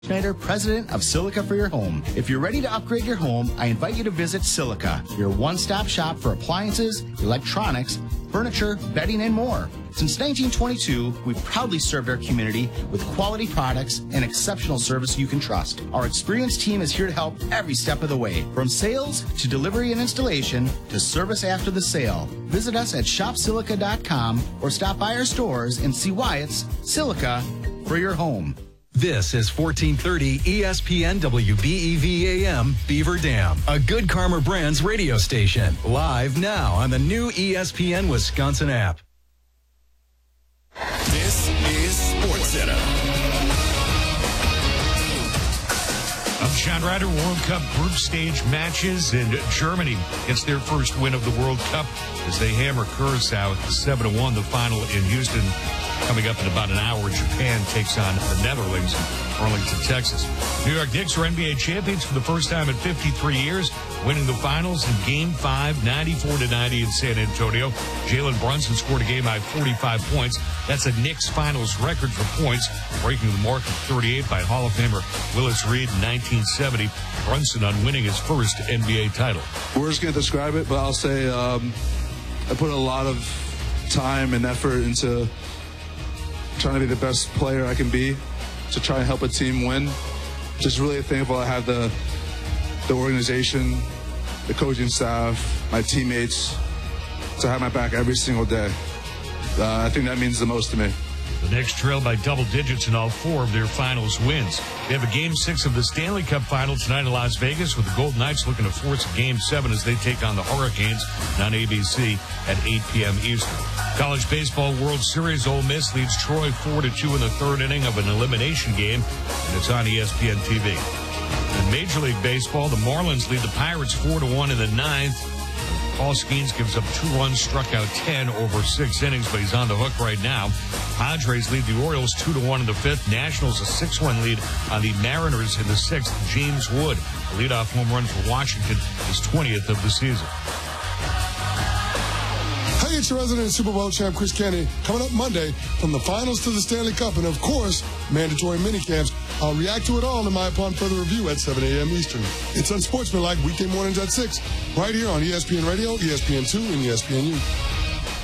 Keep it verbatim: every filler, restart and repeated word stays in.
Schneider, president of Silica for Your Home. If you're ready to upgrade your home, I invite you to visit Silica, your one-stop shop for appliances, electronics, furniture, bedding, and more. Since nineteen twenty-two, we've proudly served our community with quality products and exceptional service you can trust. Our experienced team is here to help every step of the way, from sales to delivery and installation to service after the sale. Visit us at shop silica dot com or stop by our stores and see why it's Silica for your home. This is fourteen thirty E S P N W B E V A M Beaver Dam, a Good Karma Brands radio station. Live now on the new E S P N Wisconsin app. This is SportsCenter. I'm Sean Ryder. World Cup group stage matches, and Germany gets their first win of the World Cup as they hammer Curacao seven to one. The final in Houston coming up in about an hour. Japan takes on the Netherlands in Arlington, Texas. New York Knicks are N B A champions for the first time in fifty-three years, winning the finals in Game five, ninety-four to ninety in San Antonio. Jalen Brunson scored a game-high forty-five points. That's a Knicks finals record for points, breaking the mark of thirty-eight by Hall of Famer Willis Reed in nineteen seventy. Brunson on winning his first N B A title. Words can't describe it, but I'll say um, I put a lot of time and effort into trying to be the best player I can be, to try and help a team win. Just really thankful I have the the organization, the coaching staff, my teammates to have my back every single day. Uh, I think that means the most to me. The Knicks trail by double digits in all four of their finals wins. They have a Game six of the Stanley Cup Final tonight in Las Vegas, with the Golden Knights looking to force a Game seven as they take on the Hurricanes on A B C at eight p.m. Eastern. College Baseball World Series, Ole Miss leads Troy four to two in the third inning of an elimination game, and it's on E S P N T V. In Major League Baseball, the Marlins lead the Pirates four to one in the ninth. Paul Skeens gives up two runs, struck out ten over six innings, but he's on the hook right now. Padres lead the Orioles two to one in the fifth. Nationals a six one lead on the Mariners in the sixth. James Wood, a leadoff home run for Washington, his twentieth of the season. Hey, it's your resident Super Bowl champ, Chris Kenny. Coming up Monday, from the finals to the Stanley Cup, and of course, mandatory minicamps. I'll react to it all in my Upon Further Review at seven a.m. Eastern. It's Unsportsmanlike weekday mornings at six, right here on E S P N Radio, E S P N two, and E S P N U.